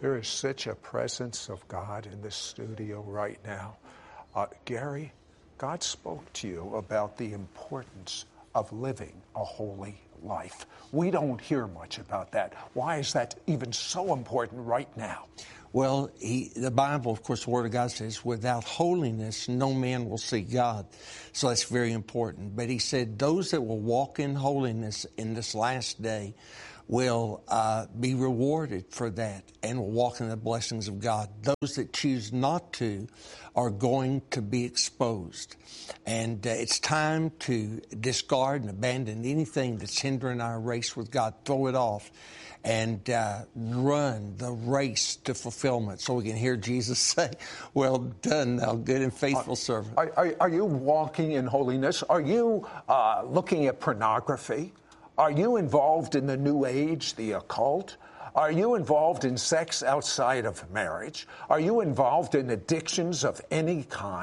There is such a presence of God in this studio right now. Gary, God spoke to you about the importance of living a holy life. We don't hear much about that. Why is that even so important right now? Well, the Bible, of course, the Word of God says, without holiness, no man will see God. So that's very important. But he said, those that will walk in holiness in this last day will be rewarded for that and will walk in the blessings of God. Those that choose not to are going to be exposed. And it's time to discard and abandon anything that's hindering our race with God. Throw it off and run the race to fulfillment, so we can hear Jesus say, well done, thou good and faithful servant. Are you walking in holiness? Are you looking at pornography? Are you involved in the New Age, the occult? Are you involved in sex outside of marriage? Are you involved in addictions of any kind?